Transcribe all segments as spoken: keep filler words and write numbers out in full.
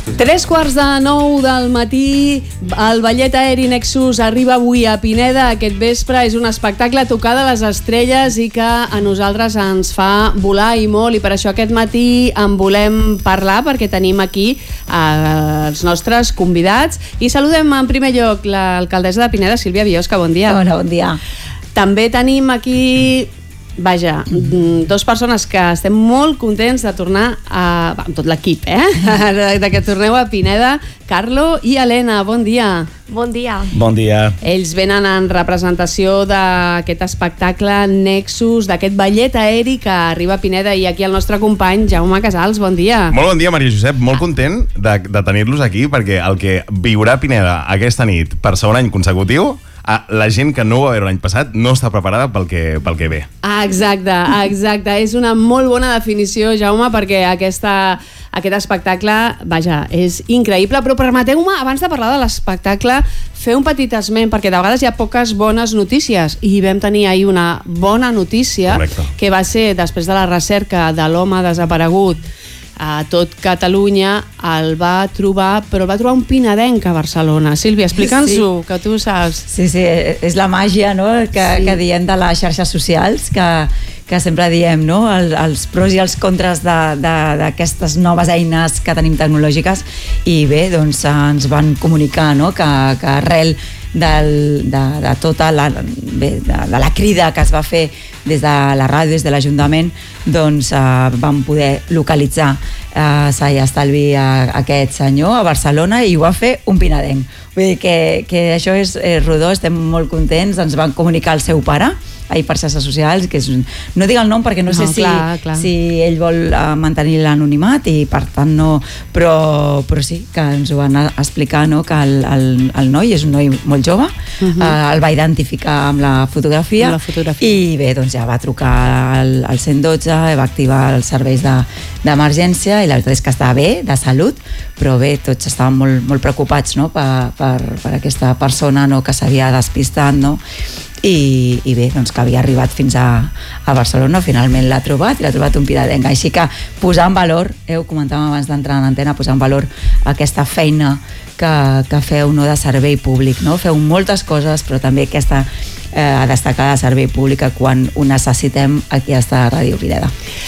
Tres quarts de nou del matí, el ballet aeri Nexus arriba avui a Pineda. Aquest vespre és un espectacle tocada a les estrelles i que a nosaltres ens fa volar i molt, i per això aquest matí en volem parlar, perquè tenim aquí eh, els nostres convidats i saludem en primer lloc l'alcaldessa de Pineda, Sílvia Biosca. Bon dia. Hola, bon dia. També tenim aquí... Vaja, dos persones que estem molt contents de tornar a... amb tot l'equip, eh? De que torneu a Pineda. Carlo i Helena, bon dia. Bon dia. Bon dia. Ells venen en representació d'aquest espectacle Nexus, d'aquest ballet aeri que arriba a Pineda, i aquí el nostre company Jaume Casals, bon dia. Molt bon dia, Maria Josep. Molt content de, de tenir-los aquí, perquè el que viurà Pineda aquesta nit per segon any consecutiu, la gent que no ho va veure l'any passat no està preparada pel que, pel que ve. Ah, exacte, exacte. És una molt bona definició, Jaume, perquè aquesta, aquest espectacle, vaja, és increïble. Però permeteu-me, abans de parlar de l'espectacle, fer un petit esment, perquè de vegades hi ha poques bones notícies, i vam tenir ahir una bona notícia. Correcte. Que va ser, després de la recerca de l'home desaparegut a tot Catalunya, el va trobar, però el va trobar un pinedenc a Barcelona. Sílvia, explica'ns-ho, sí. Que tu saps. Sí, sí, és la màgia, no?, que, sí. que diem de les xarxes socials, que, que sempre diem, no?, el, els pros i els contres d'aquestes noves eines que tenim tecnològiques, i bé, doncs ens van comunicar, no?, que, que arrel del, de, de tota la, bé, de, de la crida que es va fer des de la ràdio, des de l'Ajuntament, doncs eh, vam poder localitzar eh, Sai Estalvi a, a aquest senyor a Barcelona, i ho va fer un pinedenc. Vull dir que, que això és eh, rodó, estem molt contents. Ens van comunicar el seu pare ahir per xarxes socials, que és, no dic el nom perquè no, no sé si, clar, clar. si ell vol uh, mantenir l'anonimat, i per tant no, però, però sí que ens ho van explicar, no?, que el, el, el noi és un noi molt jove, uh -huh. uh, el va identificar amb la fotografia, amb la fotografia. I bé, doncs ja va trucar al, al cent i dotze, va activar els serveis d'emergència, de, i la veritat és que estava bé, de salut, però bé, tots estaven molt, molt preocupats, no?, per, per, per aquesta persona, no?, que s'havia despistat, no?, I, i bé, doncs que havia arribat fins a, a Barcelona. Finalment l'ha trobat, i l'ha trobat un pinedenc. Així que posar en valor, eh, ho comentàvem abans d'entrar en antena, posar en valor aquesta feina que, que feu, no?, de servei públic, no? Feu moltes coses, però també aquesta eh, destacada servei públic quan ho necessitem aquí a Ràdio Pineda.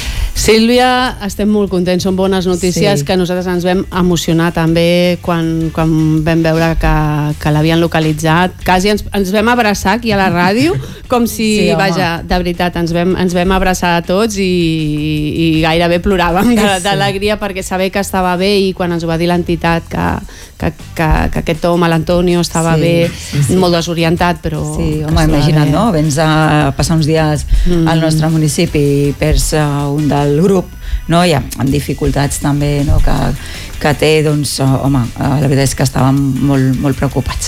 Sílvia, estem molt contents, són bones notícies, sí. Que nosaltres ens vam emocionar també quan, quan vam veure que, que l'havien localitzat. Quasi ens, ens vam abraçar aquí a la ràdio, com si, sí, vaja, de veritat, ens vam, ens vam abraçar a tots, i, i gairebé ploràvem d'alegria, perquè saber que estava bé, i quan ens ho va dir l'entitat que, que, que, que aquest home, l'Antonio, estava sí, bé, sí, sí. molt desorientat, però... Sí, home, imagina't, no? Vens a passar uns dies mm. al nostre municipi i perds uh, un del grup, no? I amb dificultats també, no?, que, que té, doncs, home, la veritat és que estàvem molt, molt preocupats.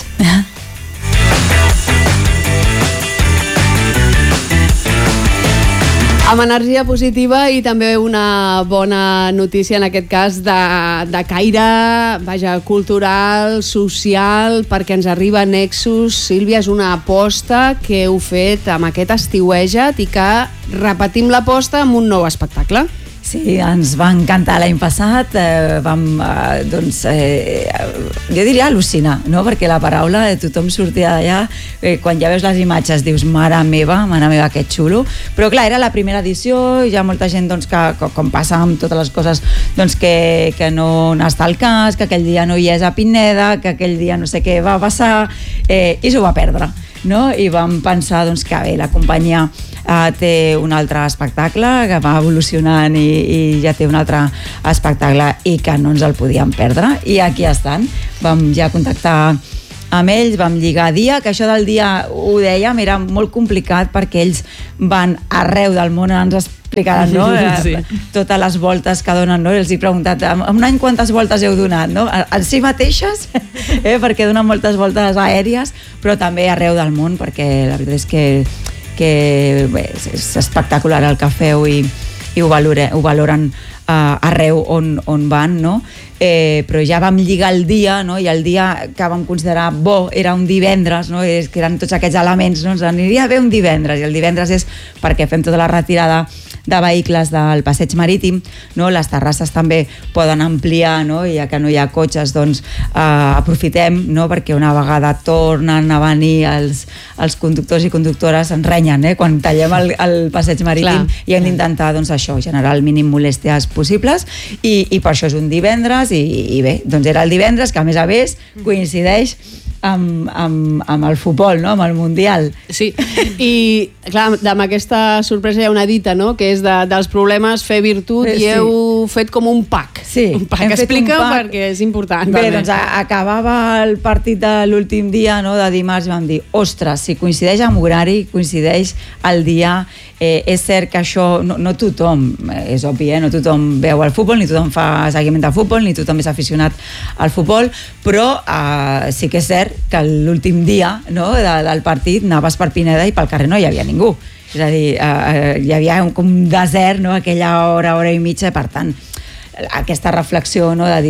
Amb energia positiva, i també una bona notícia, en aquest cas de, de caire, vaja, cultural, social, perquè ens arriba Nexus. Sílvia, és una aposta que heu fet amb aquest estiuejat, i que repetim l'aposta amb un nou espectacle. Sí, ens va encantar l'any passat, eh, vam, eh, doncs, eh, jo diria al·lucinar, no?, perquè la paraula de tothom sortia d'allà, eh, quan ja veus les imatges dius, mare meva, mare meva, que xulo, però clar, era la primera edició, i hi ha molta gent, doncs, que, que com passa amb totes les coses, doncs, que, que no n'està al cas, que aquell dia no hi és a Pineda, que aquell dia no sé què va passar, eh, i s'ho va perdre, no?, i vam pensar, doncs, que bé, la companyia Uh, té un altre espectacle que va evolucionant, i, i ja té un altre espectacle, i que no ens el podíem perdre, i aquí estan. Vam ja contactar amb ells, vam lligar dia, que això del dia ho dèiem, era molt complicat, perquè ells van arreu del món, ens explicaran, no?, sí. totes les voltes que donen, no? Els he preguntat, en un any quantes voltes heu donat, no?, en si mateixes, eh? perquè donen moltes voltes aèries, però també arreu del món, perquè la veritat és que que bé, és espectacular el que feu, i, i ho, valore, ho valoren uh, arreu on, on van, no? Eh, però ja vam lligar el dia, no? I el dia que vam considerar bo era un divendres, no? És que eren tots aquests elements, no? Ens aniria bé un divendres, i el divendres és perquè fem tota la retirada de vehicles del passeig marítim, no? Les terrasses també poden ampliar, no? I ja que no hi ha cotxes, doncs eh, aprofitem, no? Perquè una vegada tornen a venir els, els conductors i conductores ens renyen, eh? Quan tallem el, el passeig marítim. Clar. I hem d'intentar, doncs, això, generar el mínim molèsties possibles i, i per això és un divendres i, i bé, doncs era el divendres que a més a més coincideix amb, amb, amb el futbol, no? Amb el Mundial. Sí, i clar, amb aquesta sorpresa hi ha una dita, no? Que és de, dels problemes fer virtut sí. I heu fet com un pack. Sí, un pack. Explica un pack. Perquè és important. Bé, també. Doncs acabava el partit de l'últim dia, no? De dimarts, i vam dir, ostres, si coincideix amb horari, coincideix el dia. Eh, és cert que això, no, no tothom, és obvi, eh? No tothom veu el futbol, ni tothom fa seguiment del futbol, ni tothom és aficionat al futbol, però eh, sí que és cert que l'últim dia, no? de, del partit anaves per Pineda i pel carrer no hi havia ningú. És a dir, eh, hi havia un, com un desert, no? Aquella hora, hora i mitja, per tant, aquesta reflexió, no? De dir,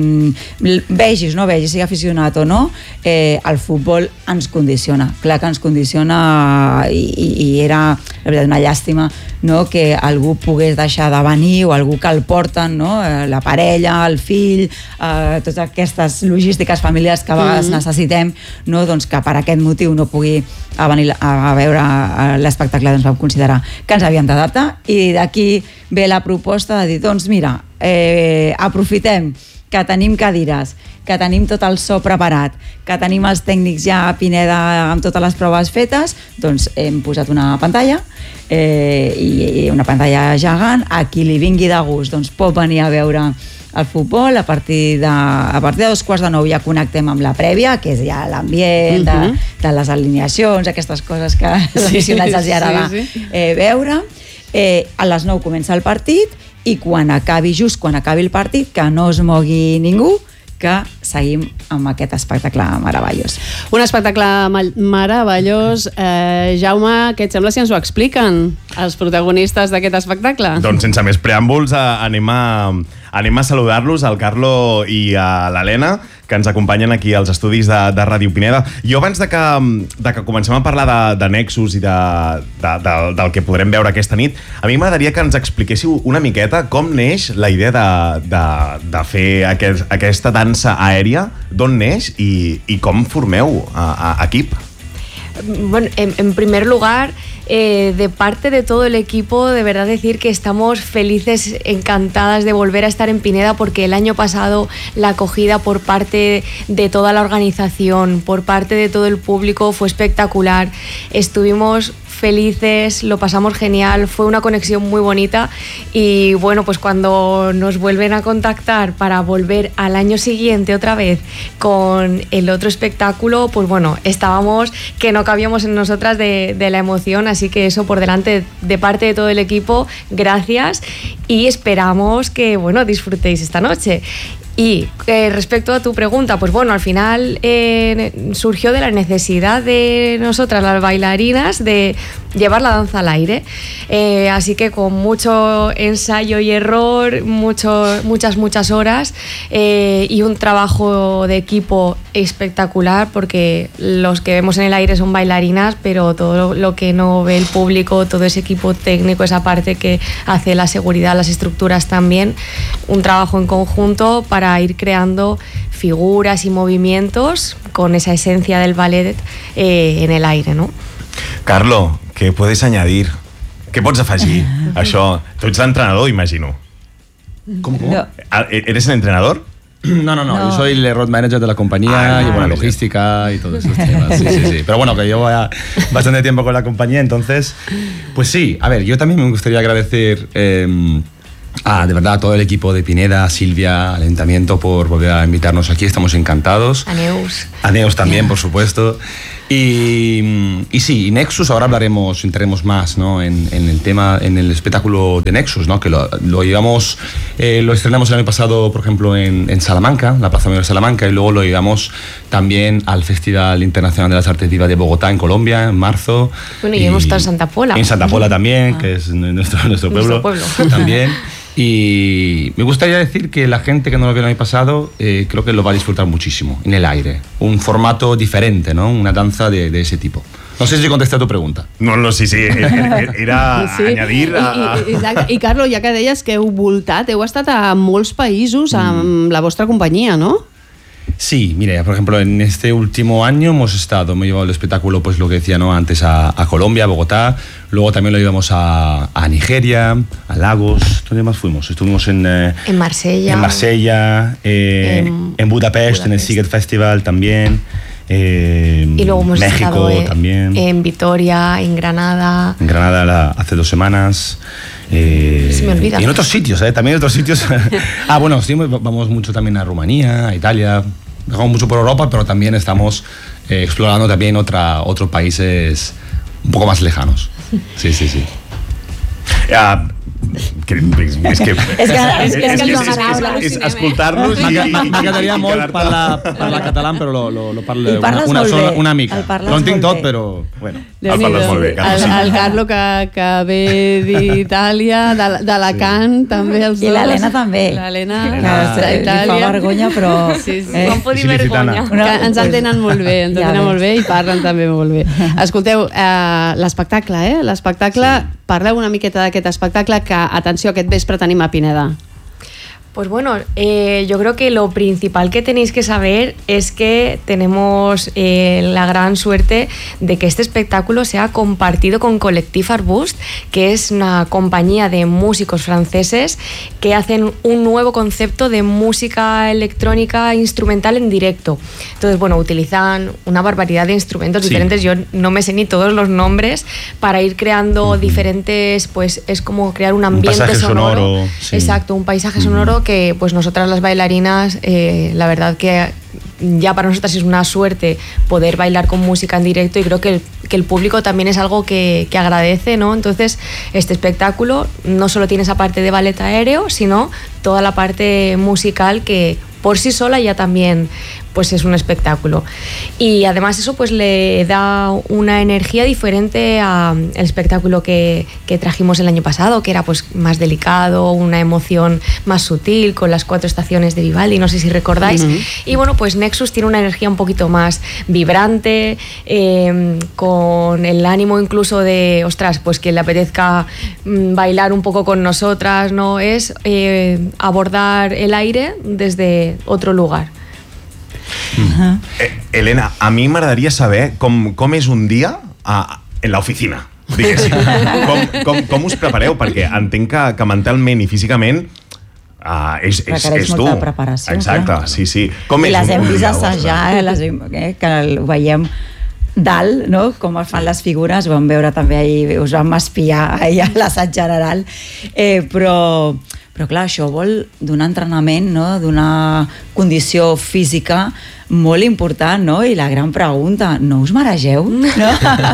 mmm, vegis, no vegis, sigui aficionat o no, eh, el futbol ens condiciona, clar que ens condiciona i, i, i era la veritat, una llàstima, no? Que algú pogués deixar de venir o algú que el porten, no? Eh, la parella, el fill, eh, totes aquestes logístiques familiars que a vegades mm-hmm. necessitem, no? Doncs que per aquest motiu no pugui a venir a veure l'espectacle, doncs vam considerar que ens havíem d'adaptar i d'aquí ve la proposta de dir, doncs mira, eh, aprofitem que tenim cadires, que tenim tot el so preparat, que tenim els tècnics ja a Pineda amb totes les proves fetes, doncs hem posat una pantalla, eh, i una pantalla gegant, a qui li vingui de gust doncs pot venir a veure el futbol, a partir de, a partir de dos quarts de nou ja connectem amb la prèvia, que és ja l'ambient, uh-huh. de, de les alineacions, aquestes coses que als aficionats els agrada sí, sí. eh, veure. Eh, a les nou comença el partit i quan acabi, just quan acabi el partit, que no es mogui ningú, que seguim amb aquest espectacle meravellós. Un espectacle meravellós. Eh, Jaume, què et sembla si ens ho expliquen els protagonistes d'aquest espectacle? Doncs sense més preàmbuls, anem a, anem a saludar-los, al Carlo i a l'Helena, que ens acompanyen aquí als estudis de, de Ràdio Pineda. Jo abans de que, de que comencem a parlar de, de Nexus i de, de, de, del que podrem veure aquesta nit, a mi m'agradaria que ens expliquéssiu una miqueta com neix la idea de, de, de fer aquest, aquesta dansa aèria, d'on neix i, i com formeu a, a, equip. Bueno, en, en primer lugar, eh, de parte de todo el equipo, de verdad decir que estamos felices, encantadas de volver a estar en Pineda, porque el año pasado la acogida por parte de toda la organización, por parte de todo el público fue espectacular. Estuvimos felices, lo pasamos genial, fue una conexión muy bonita y bueno, pues cuando nos vuelven a contactar para volver al año siguiente otra vez con el otro espectáculo, pues bueno, estábamos que no cabíamos en nosotras de, de la emoción, así que eso por delante de parte de todo el equipo, gracias y esperamos que bueno, disfrutéis esta noche. Y eh, respecto a tu pregunta, pues bueno, al final eh, surgió de la necesidad de nosotras, las bailarinas, de llevar la danza al aire. Eh, así que con mucho ensayo y error, mucho, muchas, muchas horas eh, y un trabajo de equipo espectacular, porque los que vemos en el aire son bailarinas, pero todo lo que no ve el público, todo ese equipo técnico, esa parte que hace la seguridad, las estructuras también, un trabajo en conjunto para ir creando figuras y movimientos con esa esencia del ballet eh, en el aire, ¿no? Carlo, què puedes añadir? Què pots afegir? Això, tu ets l'entrenador, imagino. ¿Cómo, cómo? No. ¿Eres el entrenador? No, no, no, No. yo soy el road manager de la compañía Ah, y bueno, no, logística y todos esos temas. Sí, sí, sí. Pero bueno, que llevo ya bastante tiempo con la compañía, entonces, pues sí, a ver, yo también me gustaría agradecer eh, a, de verdad, a todo el equipo de Pineda, a Silvia, al Ayuntamiento por volver a invitarnos aquí, estamos encantados. A Neus. A Neus también, por supuesto. Y, y sí, y Nexus, ahora hablaremos, entraremos más, ¿no? en, en el tema, en el espectáculo de Nexus, ¿no? Que lo, lo llevamos, eh, lo estrenamos el año pasado, por ejemplo, en, en Salamanca, la Plaza Mayor de Salamanca, y luego lo llevamos también al Festival Internacional de las Artes Vivas de Bogotá, en Colombia, en marzo. Bueno, y, y hemos estado en Santa Pola. En Santa Pola también, ah. que es nuestro, nuestro pueblo. Nuestro pueblo. También. Y me gustaría decir que la gente que no lo vio el año pasado, eh, creo que lo va a disfrutar muchísimo, en el aire. Un formato diferente, ¿no? Una danza de, de ese tipo. No sé si contesté a tu pregunta. No, no, sí, sí, era sí. añadir... A... I, i, I, Carlo, ja que deies que heu voltat, heu estat a molts països amb mm. la vostra companyia, ¿no? Sí, mire, por ejemplo, en este último año hemos estado, hemos llevado el espectáculo, pues lo que decía, ¿no? Antes a, a Colombia, a Bogotá, luego también lo llevamos a, a Nigeria, a Lagos, ¿dónde más fuimos? Estuvimos en... Eh, en Marsella. En Marsella, eh, en, en Budapest, Budapest, en el Sziget Festival también. Eh, y luego hemos México estado en, también. En Vitoria, en Granada. En Granada la, hace dos semanas. Eh, Se me olvida. Y en otros sitios, ¿eh? También en otros sitios. ah, bueno, sí, vamos mucho también a Rumanía, a Italia. Vamos mucho por Europa, pero también estamos eh, explorando también otra, otros países un poco más lejanos. Sí, sí, sí. Uh, que, és que... És que, és que, és que és, és escoltar-nos i... M'agradaria molt parlar, parlar català, però lo, lo, lo parlo una, una, sola, una mica. No entenc tot, però... Bueno, el parles molt bé, Carlos. El, el Carlo que, que ve d'Itàlia, d'Alacant, sí. també els dos. I l'Helena també. L'Helena, que li fa vergonya, però... Sí, sí. Eh? Com dir vergonya. Que ens entenen molt bé, ens entenen ja molt bé i parlen també molt bé. Escolteu, eh, l'espectacle, eh? L'espectacle, sí. Parleu una miqueta d'aquest espectacle que, atenció, aquest vespre tenim a Pineda. Pues bueno, eh, yo creo que lo principal que tenéis que saber es que tenemos eh, la gran suerte de que este espectáculo sea compartido con Collectif Arbust, que es una compañía de músicos franceses que hacen un nuevo concepto de música electrónica instrumental en directo. Entonces, bueno, utilizan una barbaridad de instrumentos sí. diferentes. Yo no me sé ni todos los nombres para ir creando uh-huh. diferentes, pues es como crear un ambiente un sonoro. sonoro sí. Exacto, un paisaje uh-huh. sonoro que pues nosotras las bailarinas, eh, la verdad que ya para nosotras es una suerte poder bailar con música en directo y creo que el, que el público también es algo que, que agradece, ¿no? Entonces este espectáculo no solo tiene esa parte de ballet aéreo, sino toda la parte musical que por sí sola ya también pues es un espectáculo. Y además eso pues le da una energía diferente al espectáculo que, que trajimos el año pasado, que era pues más delicado, una emoción más sutil, con las cuatro estaciones de Vivaldi, no sé si recordáis. Uh-huh. Y bueno, pues Nexus tiene una energía un poquito más vibrante, eh, con el ánimo incluso de, ostras, pues que le apetezca mm, bailar un poco con nosotras, ¿no? Es eh, abordar el aire desde otro lugar. Uh-huh. eh, Helena, a mi m'agradaria saber com, com és un dia a, en l'oficina, diguéssim. Com, com, com us prepareu? Perquè entenc que, que mentalment i físicament uh, és, és, requereix és dur. molta preparació. Exacte, clar. sí, sí. Com I és les un, hem un vist dia assajar, les hem, eh, que ho veiem dalt, no? Com es fan les figures, ho vam veure també ahir, us vam espiar ahir a l'assaig general, eh, però, però clar, això vol d'un entrenament, no? D'una condició física molt important, no? I la gran pregunta, no us maregeu? No?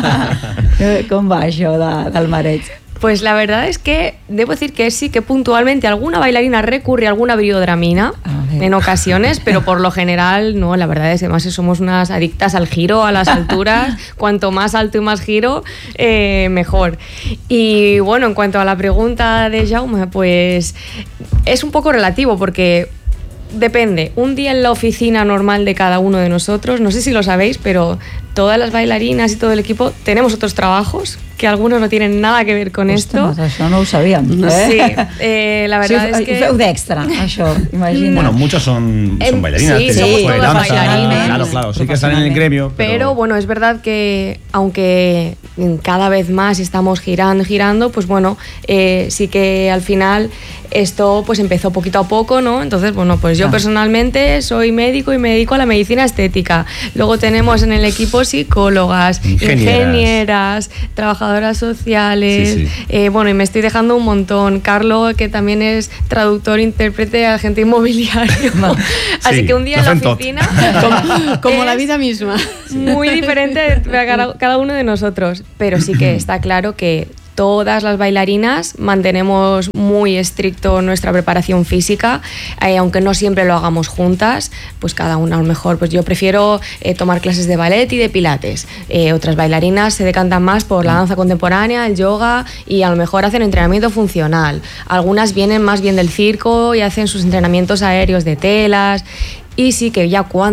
Com va això de, del mareig? Pues la verdad es que debo decir que sí, que puntualmente alguna bailarina recurre a alguna briodramina en ocasiones, pero por lo general no, la verdad es que además somos unas adictas al giro, a las alturas, cuanto más alto y más giro, eh, mejor. Y bueno, en cuanto a la pregunta de Jaume, pues es un poco relativo porque depende, un día en la oficina normal de cada uno de nosotros, no sé si lo sabéis, pero todas las bailarinas y todo el equipo tenemos otros trabajos que algunos no tienen nada que ver con Ostres, esto. Això no ho sabíem. Eh? Sí, eh, la verdad sí, es que... Feu d'extra, això, imagina. Bueno, muchas son, son bailarinas. Sí, tenemos somos todas bailarines. Claro, claro, sí que están en el gremio. Pero... pero bueno, es verdad que aunque cada vez más estamos girando, girando, pues bueno, eh, sí que al final esto pues empezó poquito a poco, ¿no? Entonces, bueno, pues yo personalmente soy médico y me dedico a la medicina estética. Luego tenemos en el equipo psicólogas, ingenieras, ingenieras trabajadoras sociales, sí, sí. Eh, bueno, y me estoy dejando un montón. Carlo, que también es traductor, intérprete, agente inmobiliario. No. Así sí, que un día en la oficina... Como, como la vida misma. Muy diferente para cada uno de nosotros. Pero sí que está claro que todas las bailarinas mantenemos muy estricto nuestra preparación física, eh, aunque no siempre lo hagamos juntas, pues cada una a lo mejor, pues yo prefiero eh, tomar clases de ballet y de pilates, eh, otras bailarinas se decantan más por la danza contemporánea, el yoga y a lo mejor hacen entrenamiento funcional, algunas vienen más bien del circo y hacen sus entrenamientos aéreos de telas. Y sí que ya cuando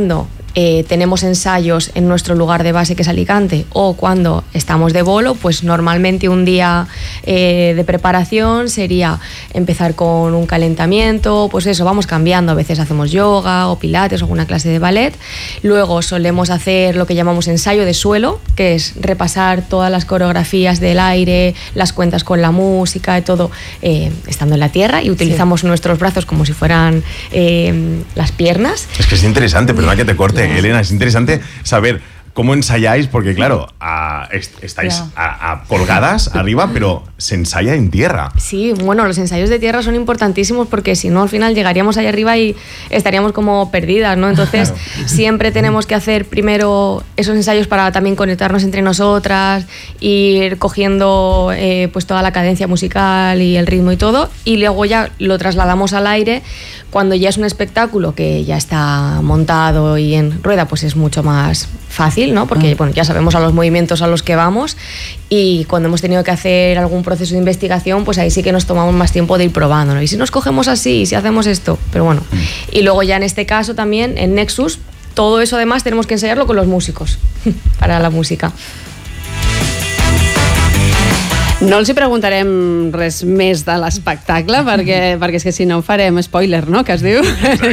eh, tenemos ensayos en nuestro lugar de base que es Alicante o cuando estamos de bolo, pues normalmente un día eh, de preparación sería empezar con un calentamiento, pues eso, vamos cambiando, a veces hacemos yoga o pilates o alguna clase de ballet, luego solemos hacer lo que llamamos ensayo de suelo, que es repasar todas las coreografías del aire, las cuentas con la música y todo, eh, estando en la tierra, y utilizamos sí. nuestros brazos como si fueran eh, las piernas. Es que es interesante, perdona que te corte, Elena, es interesante saber cómo ensayáis, porque claro, a, est estáis a, a colgadas arriba, pero se ensaya en tierra. Sí, bueno, los ensayos de tierra son importantísimos porque si no al final llegaríamos ahí arriba y estaríamos como perdidas, ¿no? Entonces claro. siempre tenemos que hacer primero esos ensayos para también conectarnos entre nosotras, ir cogiendo eh, pues toda la cadencia musical y el ritmo y todo, y luego ya lo trasladamos al aire. Cuando ya es un espectáculo que ya está montado y en rueda, pues es mucho más fácil, ¿no? Porque bueno, ya sabemos a los movimientos a los que vamos, y cuando hemos tenido que hacer algún proceso de investigación, pues ahí sí que nos tomamos más tiempo de ir probando, ¿no? Y si nos cogemos así, y si hacemos esto, pero bueno. Y luego ya en este caso también, en Nexus, todo eso además tenemos que ensayarlo con los músicos, para la música. No els hi preguntarem res més de l'espectacle, perquè, perquè és que si no farem spoiler, no?, que es diu.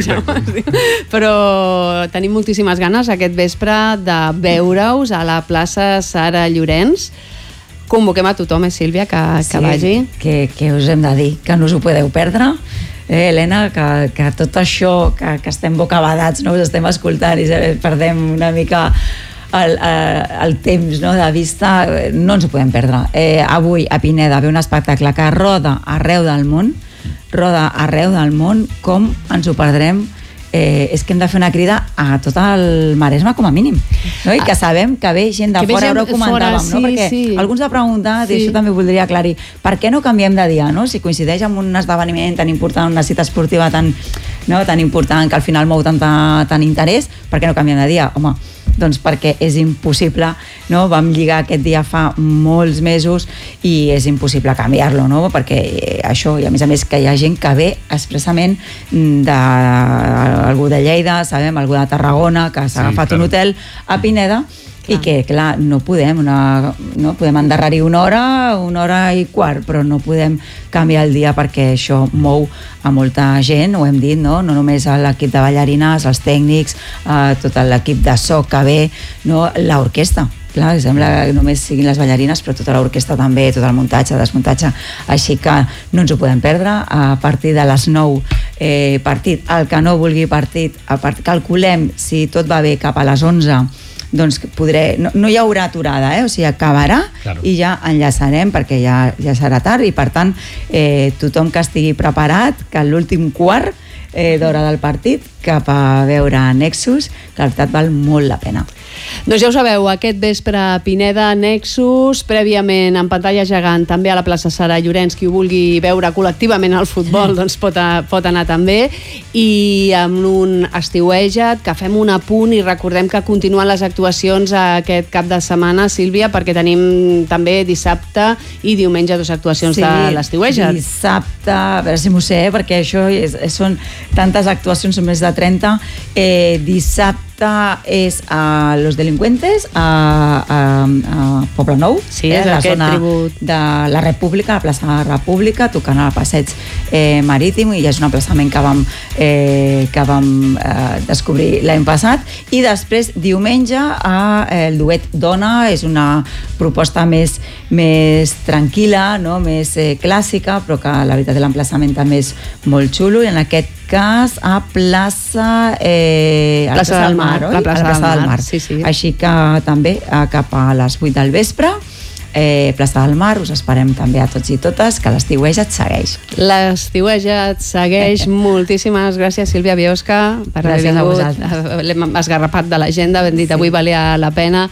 Però tenim moltíssimes ganes aquest vespre de veure-us a la plaça Sara Llorenç. Convoquem a tothom, eh, Sílvia, que, que sí, vagi. Que, que us hem de dir, que no us ho podeu perdre. Eh, Helena, que, que tot això que, que estem bocabadats, no?, us estem escoltant i perdem una mica el, el temps, no?, de vista, no ens ho podem perdre. Eh, avui a Pineda ve un espectacle que roda arreu del món, roda arreu del món, com ens ho perdrem? Eh, és que hem de fer una crida a tot el Maresme com a mínim, no? I que sabem que ve gent de que fora, ara ho comentàvem, sí, no? Perquè sí. Alguns ha preguntat, sí. I això també voldria aclarir, per què no canviem de dia, no? Si coincideix amb un esdeveniment tan important, una cita esportiva tan, no, tan important, que al final mou tant, tant interès, per què no canviem de dia? Home, doncs perquè és impossible, no? Vam lligar aquest dia fa molts mesos i és impossible canviar-lo, no? Perquè això, i a més a més que hi ha gent que ve expressament de algú de Lleida, sabem, algú de Tarragona, que s'ha sí, agafat clar. un hotel a Pineda, clar. I que, clar, no podem, una, no podem endarrerir una hora, una hora i quart, però no podem canviar el dia perquè això mou a molta gent, ho hem dit, no? No només l'equip de ballarines, els tècnics, eh, tot l'equip de so que ve, no? L'orquestra. Clar, sembla que només siguin les ballarines, però tota l'orquestra també, tot el muntatge, desmuntatge, així que no ens ho podem perdre. A partir de les nou, eh, partit, el que no vulgui partit, a part, calculem, si tot va bé, cap a les onze, doncs podré, no, no hi haurà aturada, eh? O sigui, acabarà, claro. I ja enllaçarem perquè ja, ja serà tard, i per tant eh, tothom que estigui preparat, que l'últim quart eh, d'hora del partit cap a veure Nexus, que la veritat val molt la pena. Doncs ja ho sabeu, aquest vespre a Pineda, Nexus, prèviament en pantalla gegant també a la plaça Sara Llorenç, qui ho vulgui veure col·lectivament al futbol doncs pot, a, pot anar també, i amb un estiuejat, que fem un apunt i recordem que continuen les actuacions aquest cap de setmana, Sílvia, perquè tenim també dissabte i diumenge dues actuacions sí, de l'estiuejat. Dissabte, a veure si m'ho sé, perquè això és, són tantes actuacions, són més de trenta, eh, dissabte és a Los Delincuentes a, a, a Poble Nou, sí, eh, és la aquest zona tribut de la República, la plaça de la República, tocant al passeig eh, marítim, i ja és un emplaçament que vam, eh, que vam eh, descobrir l'any passat. I després diumenge a eh, el duet Dona, és una proposta més, més tranquil·la, no? Més eh, clàssica, però que la veritat l'emplaçament també és molt xulo, i en aquest cas a plaça eh, a plaça, plaça del Mar, oi? La plaça, a la plaça del, del Mar, sí, sí. Així que també cap a les vuit del vespre, eh, plaça del Mar, us esperem també a tots i totes, que l'estiuejat segueix. L'estiuejat segueix. Moltíssimes gràcies, Sílvia Biosca, per haver vingut. L'hem esgarrapat de l'agenda, ben dit, sí. Avui valia la pena.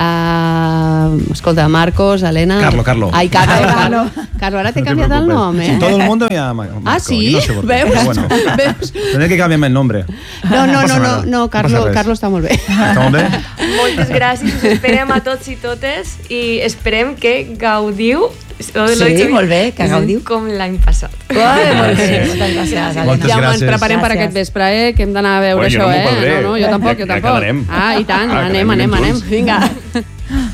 Uh, escolta, Marcos, Elena... Carlo, Carlo. Ai, Carlo, Carlo. Carlo, ara t'he no cambiat el nom, eh? Sí, todo el mundo me llama Marco. Ah, sí? No sé por qué. Veus? Bueno, Veus? Tendré que cambiarme el nombre. No, no, no, no, no, Carlo, Carlo està molt bé. Està molt bé? Moltes gràcies, us esperem a tots i totes i esperem que gaudiu Lo, lo Sí, he hecho bien. molt bé, que gaudiu. Com l'any passat. Uai, molt bé, moltes gràcies, Helena. Moltes Ja ens gràcies. preparem per Gràcies. aquest vespre, eh? Que hem d'anar a veure Bueno, jo això, no m'ho eh? perdré. No, no, jo tampoc, Ja- jo ja tampoc. quedarem. Ah, i tant, Ah, anem, quedarem anem, anem. junts. Vinga.